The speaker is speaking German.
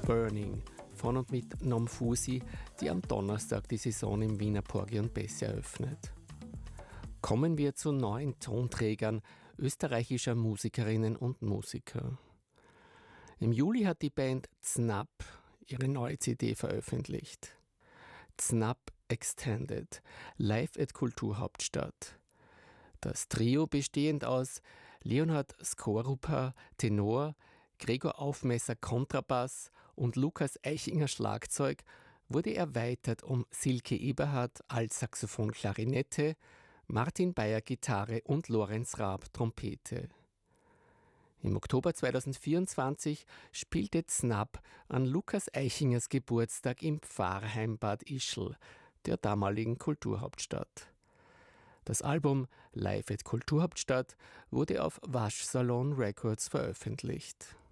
Burning von und mit Nomfusi, die am Donnerstag die Saison im Wiener Porgy und Bess eröffnet. Kommen wir zu neuen Tonträgern österreichischer Musikerinnen und Musiker. Im Juli hat die Band Znap ihre neue CD veröffentlicht. Znap Extended, live at Kulturhauptstadt. Das Trio, bestehend aus Leonhard Skorupa, Tenor, Gregor Aufmesser, Kontrabass und Lukas Eichinger, Schlagzeug, wurde erweitert um Silke Eberhardt, Altsaxophon, Klarinette, Martin Bayer, Gitarre und Lorenz Raab, Trompete. Im Oktober 2024 spielte Znap an Lukas Eichingers Geburtstag im Pfarrheim Bad Ischl, der damaligen Kulturhauptstadt. Das Album Live at Kulturhauptstadt wurde auf Waschsalon Records veröffentlicht.